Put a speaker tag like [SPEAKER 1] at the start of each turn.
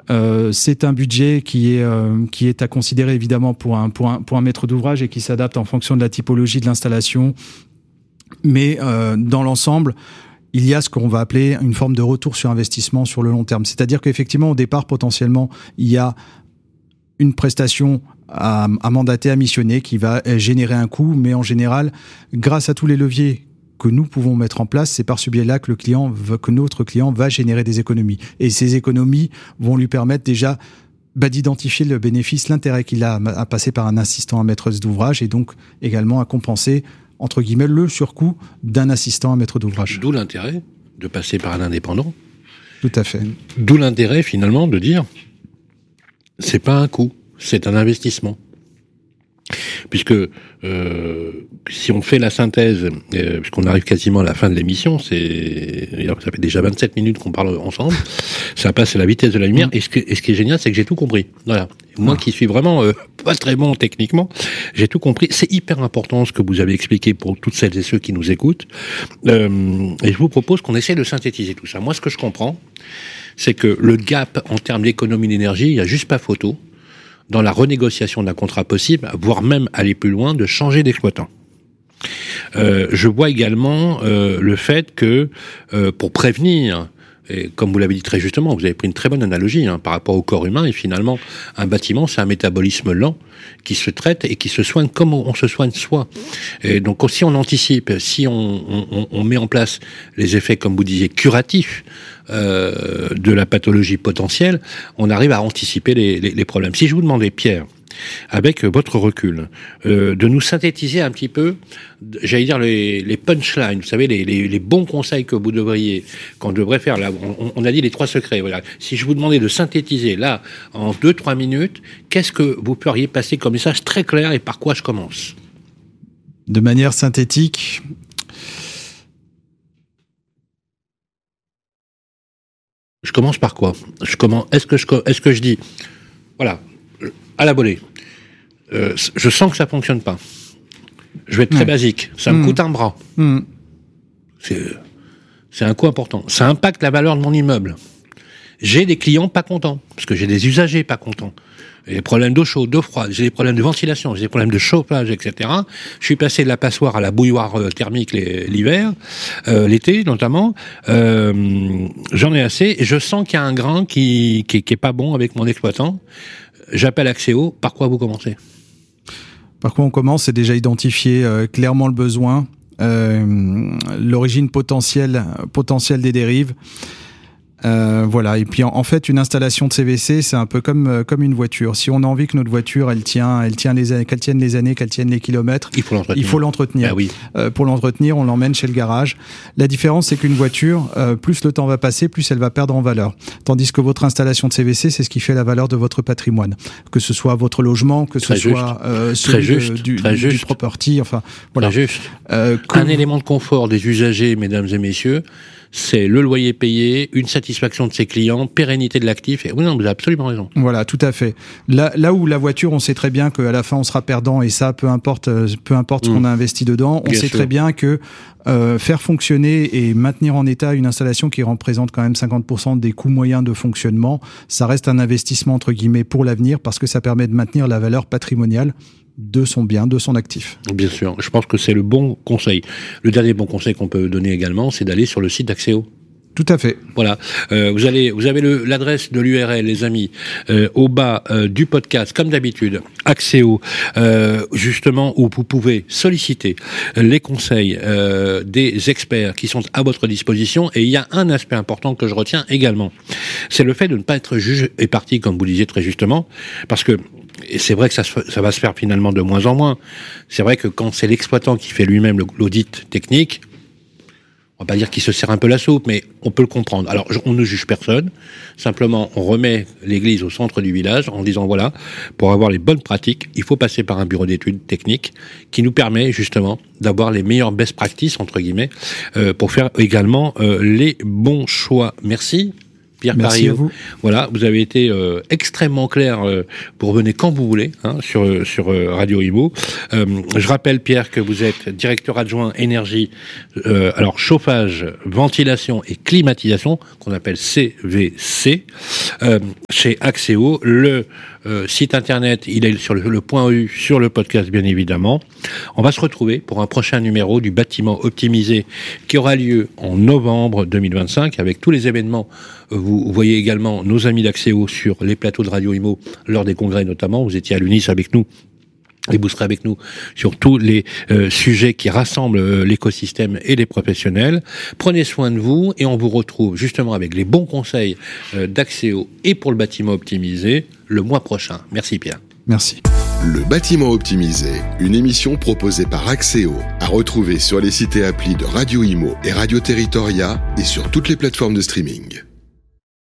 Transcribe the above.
[SPEAKER 1] C'est un budget qui est à considérer évidemment pour un maître d'ouvrage et qui s'adapte en fonction de la typologie de l'installation. Mais dans l'ensemble, il y a ce qu'on va appeler une forme de retour sur investissement sur le long terme. C'est-à-dire qu'effectivement, au départ, potentiellement, il y a une prestation à mandater, à missionner, qui va générer un coût, mais en général, grâce à tous les leviers que nous pouvons mettre en place, c'est par ce biais-là que notre client va générer des économies. Et ces économies vont lui permettre déjà d'identifier le bénéfice, l'intérêt qu'il a à passer par un assistant à maîtrise d'ouvrage et donc également à compenser, entre guillemets, le surcoût d'un assistant à maître d'ouvrage.
[SPEAKER 2] D'où l'intérêt de passer par un indépendant.
[SPEAKER 1] Tout à fait.
[SPEAKER 2] D'où l'intérêt, finalement, de dire c'est pas un coût, c'est un investissement. Puisque si on fait la synthèse, puisqu'on arrive quasiment à la fin de l'émission, ça fait déjà 27 minutes qu'on parle ensemble, ça passe à la vitesse de la lumière, et ce qui est génial, c'est que j'ai tout compris. Voilà. Moi qui suis vraiment pas très bon techniquement, j'ai tout compris. C'est hyper important ce que vous avez expliqué pour toutes celles et ceux qui nous écoutent, et je vous propose qu'on essaie de synthétiser tout ça. Moi, ce que je comprends, c'est que le gap en termes d'économie d'énergie, il n'y a juste pas photo dans la renégociation d'un contrat possible, voire même aller plus loin, de changer d'exploitant. Je vois également le fait que pour prévenir, et comme vous l'avez dit très justement, vous avez pris une très bonne analogie par rapport au corps humain, et finalement un bâtiment c'est un métabolisme lent qui se traite et qui se soigne comme on se soigne soi. Et donc si on anticipe, si on met en place les effets, comme vous disiez, curatifs de la pathologie potentielle, on arrive à anticiper les problèmes. Si je vous demandais, Pierre, avec votre recul, de nous synthétiser un petit peu, j'allais dire les punchlines, vous savez, les bons conseils que vous devriez, qu'on devrait faire, là, on a dit les 3 secrets, voilà. Si je vous demandais de synthétiser, là, en 2-3 minutes, qu'est-ce que vous pourriez passer comme message très clair et par quoi je commence ?
[SPEAKER 1] De manière synthétique,
[SPEAKER 2] je commence par quoi ? Est-ce que je dis, voilà, à la volée, je sens que ça fonctionne pas. Je vais être très basique. Ça me coûte un bras. C'est un coût important. Ça impacte la valeur de mon immeuble. J'ai des clients pas contents, parce que j'ai des usagers pas contents. J'ai des problèmes d'eau chaude, d'eau froide, j'ai des problèmes de ventilation, j'ai des problèmes de chauffage, etc. Je suis passé de la passoire à la bouilloire thermique l'hiver, l'été notamment. J'en ai assez. Et je sens qu'il y a un grain qui est pas bon avec mon exploitant. J'appelle Axéo. Par quoi vous commencez ?
[SPEAKER 1] Par quoi on commence ? C'est déjà identifier clairement le besoin, l'origine potentielle des dérives. Voilà. Et puis en fait, une installation de CVC, c'est un peu comme une voiture. Si on a envie que notre voiture, qu'elle tienne les années, qu'elle tienne les kilomètres, il faut l'entretenir.
[SPEAKER 2] Ah oui.
[SPEAKER 1] Pour l'entretenir, on l'emmène chez le garage. La différence, c'est qu'une voiture, plus le temps va passer, plus elle va perdre en valeur. Tandis que votre installation de CVC, c'est ce qui fait la valeur de votre patrimoine. Que ce soit votre logement, que ce soit celui du property, enfin voilà.
[SPEAKER 2] Très juste. Un élément de confort des usagers, mesdames et messieurs, c'est le loyer payé, une satisfaction de ses clients, pérennité de l'actif. Et oui, non, vous avez absolument raison.
[SPEAKER 1] Voilà, tout à fait. Là où la voiture, on sait très bien qu'à la fin, on sera perdant, et ça, peu importe ce qu'on a investi dedans, on sait très bien que faire fonctionner et maintenir en état une installation qui représente quand même 50% des coûts moyens de fonctionnement, ça reste un investissement, entre guillemets, pour l'avenir, parce que ça permet de maintenir la valeur patrimoniale de son bien, de son actif.
[SPEAKER 2] Bien sûr, je pense que c'est le bon conseil. Le dernier bon conseil qu'on peut donner également, c'est d'aller sur le site d'Axéo.
[SPEAKER 1] Tout à fait.
[SPEAKER 2] Voilà. Vous avez l'adresse de l'URL, les amis, au bas du podcast, comme d'habitude, Axéo, justement, où vous pouvez solliciter les conseils des experts qui sont à votre disposition. Et il y a un aspect important que je retiens également, c'est le fait de ne pas être juge et partie, comme vous disiez très justement, parce que et c'est vrai que ça va se faire finalement de moins en moins. C'est vrai que quand c'est l'exploitant qui fait lui-même l'audit technique, on va pas dire qu'il se sert un peu la soupe, mais on peut le comprendre. Alors, on ne juge personne. Simplement, on remet l'église au centre du village en disant, voilà, pour avoir les bonnes pratiques, il faut passer par un bureau d'études techniques qui nous permet justement d'avoir les meilleures best practices, entre guillemets, pour faire également les bons choix. Merci. Pierre
[SPEAKER 1] Merci
[SPEAKER 2] Parillo.
[SPEAKER 1] à vous.
[SPEAKER 2] Voilà, vous avez été extrêmement clair pour venir quand vous voulez sur Radio Imo. Je rappelle, Pierre, que vous êtes directeur adjoint énergie, alors chauffage, ventilation et climatisation, qu'on appelle CVC, chez Axéo. Le site internet, il est sur le point .eu, sur le podcast bien évidemment. On va se retrouver pour un prochain numéro du bâtiment optimisé qui aura lieu en novembre 2025 avec tous les événements. Vous voyez également nos amis d'Axéo sur les plateaux de Radio Imo lors des congrès notamment. Vous étiez à l'UNIS avec nous. Et vous serez avec nous sur tous les sujets qui rassemblent l'écosystème et les professionnels. Prenez soin de vous et on vous retrouve justement avec les bons conseils d'Axéo et pour le bâtiment optimisé le mois prochain. Merci Pierre.
[SPEAKER 1] Merci.
[SPEAKER 3] Le bâtiment optimisé, une émission proposée par Axéo, à retrouver sur les sites et applis de Radio Imo et Radio Territoria et sur toutes les plateformes de streaming.